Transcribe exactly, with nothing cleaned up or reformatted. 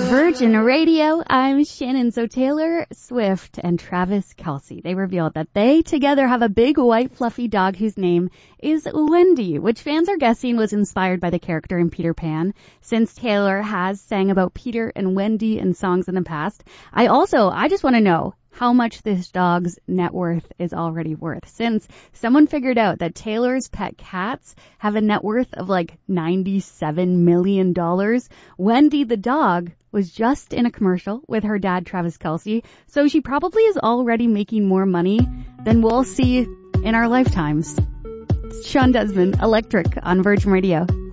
Virgin Radio, I'm Shannon. So Taylor Swift and Travis Kelce, they revealed that they together have a big white fluffy dog whose name is Wendy, which fans are guessing was inspired by the character in Peter Pan, since Taylor has sang about Peter and Wendy in songs in the past. I also, I just want to know how much this dog's net worth is already worth, since someone figured out that Taylor's pet cats have a net worth of like ninety-seven million dollars. Wendy the dog was just in a commercial with her dad, Travis Kelce, so she probably is already making more money than we'll see in our lifetimes. It's Sean Desmond, Electric on Virgin Radio.